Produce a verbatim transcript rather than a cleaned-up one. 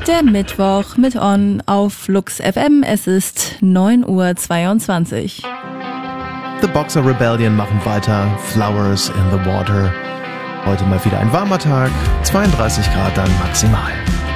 Der Mittwoch mit On auf Flux F M. Es ist neun Uhr zweiundzwanzig. The Boxer Rebellion machen weiter. Flowers in the Water. Heute mal wieder ein warmer Tag. zweiunddreißig Grad dann maximal.